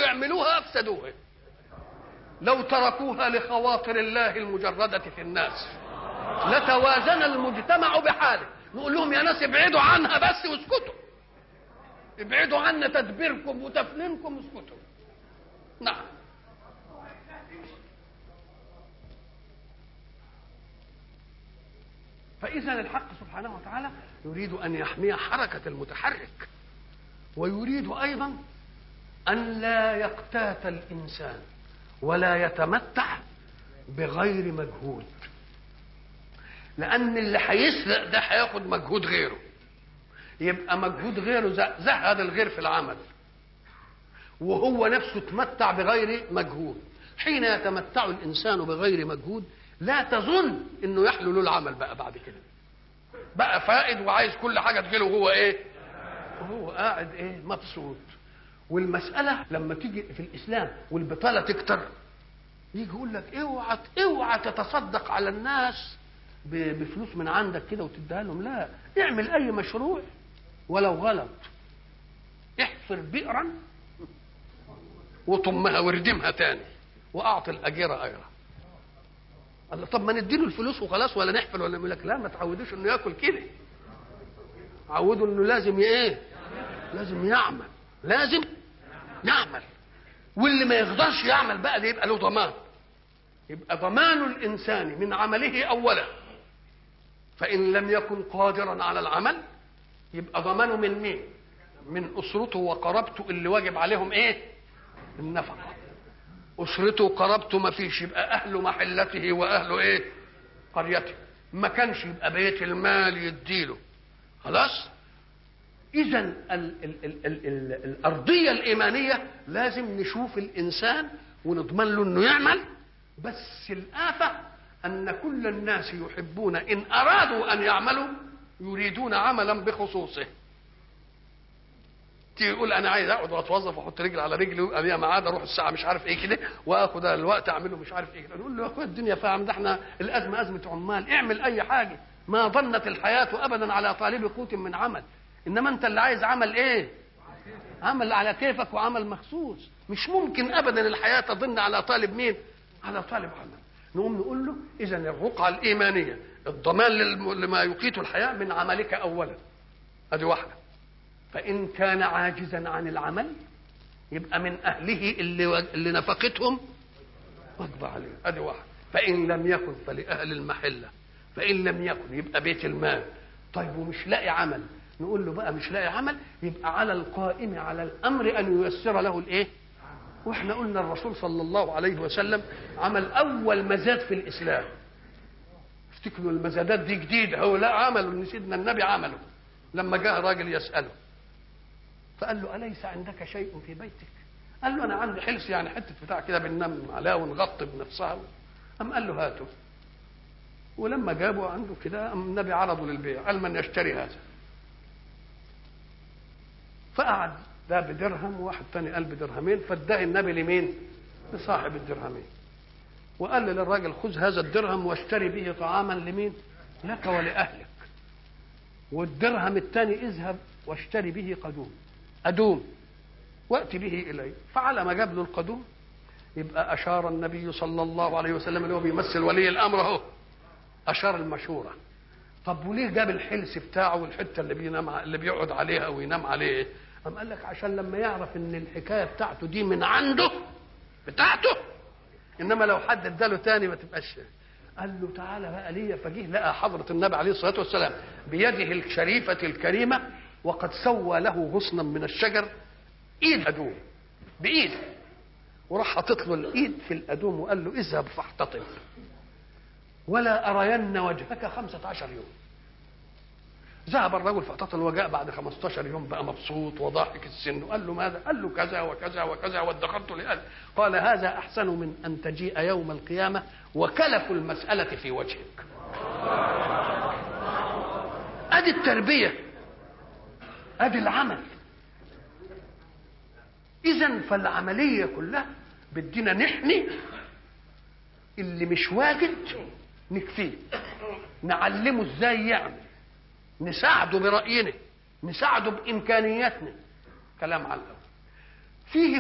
يعملوها افسدوها. لو تركوها لخواطر الله المجردة في الناس لتوازن المجتمع بحاله. نقول لهم يا ناس ابعدوا عنها بس واسكتوا، ابعدوا عنا تدبيركم وتفنينكم واسكتوا. نعم. فإذا الحق سبحانه وتعالى يريد أن يحمي حركة المتحرك، ويريد أيضا أن لا يقتات الإنسان ولا يتمتع بغير مجهود، لأن اللي هيسرق ده هياخد مجهود غيره، يبقى مجهود غيره زهد الغير في العمل، وهو نفسه تمتع بغير مجهود. حين يتمتع الإنسان بغير مجهود لا تظن إنه يحلو له العمل بعد كده، بقى فائد وعايز كل حاجة تجيله وهو إيه؟ وهو قاعد إيه؟ مبسوط. والمسألة لما تيجي في الإسلام والبطالة تكتر يجي يقول لك اوعى تتصدق على الناس بفلوس من عندك كده وتديها لهم، لا، اعمل أي مشروع ولو غلط، احفر بئرا وطمها واردمها تاني واعطي الأجير أجرها. الله، طب ما نديله الفلوس وخلاص ولا نحفل ولا؟ يقول لك لا، ما تعودوش انه ياكل كده، عودوا انه لازم لازم يعمل، لازم يعمل. واللي ما يقدرش يعمل بقى ده يبقى له ضمان، يبقى ضمان الانسان من عمله اولا، فان لم يكن قادرا على العمل يبقى ضمانه من مين؟ من اسرته وقرابته اللي واجب عليهم النفقه. اسرته وقرابته ما فيش، يبقى اهل محلته واهل قريته. ما كانش يبقى بيت المال يديله خلاص. اذا الارضيه الايمانيه لازم نشوف الانسان ونضمن له انه يعمل، بس الآفة ان كل الناس يحبون ان ارادوا ان يعملوا يريدون عملا بخصوصه. يقول انا عايز اقعد واتوظف واحط رجل على رجلي ويبقى ليا ميعاد اروح الساعه مش عارف ايه كده واخد الوقت اعمله مش عارف ايه كده. نقول له يا اخويا الدنيا فاهم، ده احنا الازمه ازمه عمال، اعمل اي حاجه. ما ظنت الحياه ابدا على طالب قوت من عمل، انما انت اللي عايز عمل عمل على كيفك وعمل مخصوص. مش ممكن ابدا الحياه تظن على طالب مين؟ على طالب عمل. نقوم نقول له اذا الرقعه الايمانيه الضمان لما يقيت الحياه من عملك اولا، ادي واحده. فإن كان عاجزا عن العمل يبقى من أهله اللي نفقتهم واجب عليه، أدي واحد. فإن لم يكن فلأهل المحلة، فإن لم يكن يبقى بيت المال. طيب ومش لاقي عمل، نقول له بقى مش لاقي عمل يبقى على القائم على الأمر أن ييسر له وإحنا قلنا الرسول صلى الله عليه وسلم عمل أول مزاد في الإسلام. افتكروا المزادات دي جديدة، هو لا عمله إن سيدنا النبي عمله لما جاء راجل يسأله فقال له أليس عندك شيء في بيتك؟ قال له أنا عندي حلس، يعني حتة بتاع كده بننام عليها ونغطي بنفسها. أم قال له هاته، ولما جابوا عنده كده أم النبي عرضه للبيع، قال من يشتري هذا؟ فقعد ده بدرهم وواحد تاني قال بدرهمين، فاداه النبي لمين؟ لصاحب الدرهمين، وقال للراجل خذ هذا الدرهم واشتري به طعاما لمين؟ لك ولأهلك، والدرهم الثاني اذهب واشتري به أدوم وأتي به إليه. فعلى ما جاب له القدوم يبقى أشار النبي صلى الله عليه وسلم اللي هو بيمثل ولي الأمر اهو، أشار المشورة. طب وليه جاب الحلس بتاعه والحتة اللي بيقعد عليها وينام عليه؟ قام قال لك عشان لما يعرف ان الحكاية بتاعته دي من عنده بتاعته، انما لو حد اداله تاني ما تبقاش. قال له تعالى بقى ليا. فجيه لقى حضرة النبي عليه الصلاة والسلام بيده الشريفة الكريمة وقد سوى له غصنا من الشجر ايد ادوم بايد، وراح حاطط له الايد في الادوم وقال له اذهب فاحتطب ولا ارين وجهك 15 يوم. ذهب الرجل فاحتطب وجاء بعد 15 يوم بقى مبسوط وضاحك السن. وقال له ماذا؟ قال له كذا وكذا وكذا وادخرت لأهلي. قال هذا احسن من ان تجيء يوم القيامة وكلف المسألة في وجهك. ادي التربية، ادي العمل. اذا فالعملية كلها بدنا نحني اللي مش واجد نكفيه، نعلمه ازاي يعمل، نساعده برأينا، نساعده بإمكانياتنا. كلام على الأول فيه